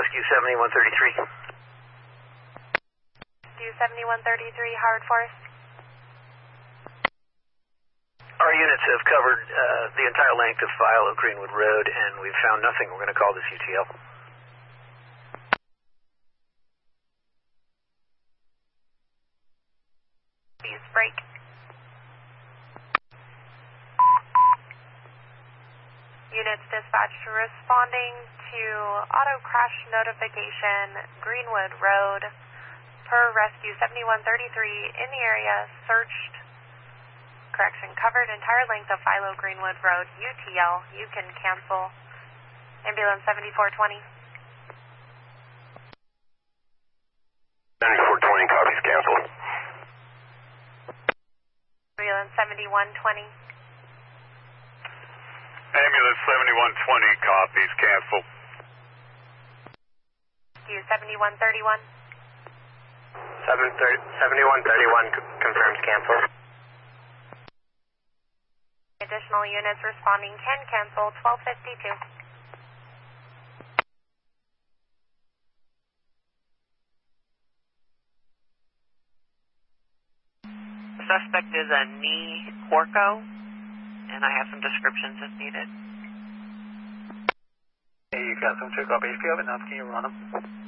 Rescue 7133. Rescue 7133, Howard Forest. Our units have covered the entire length of Philo Greenwood Road, and we've found nothing. We're going to call this UTL. Please break. Units dispatched responding to auto crash notification, Greenwood Road, per Rescue 7133 in the area, searched, covered entire length of Philo Greenwood Road, UTL. You can cancel. Ambulance 7420. 7420, copies, cancel. Ambulance 7120. Ambulance 7120, copies, cancel. Rescue 7131. 7131 confirms cancel. Additional units responding can cancel 1252. The suspect is a knee Orco, and I have some descriptions if needed. Hey, you got some check up HPO, and now can you run them?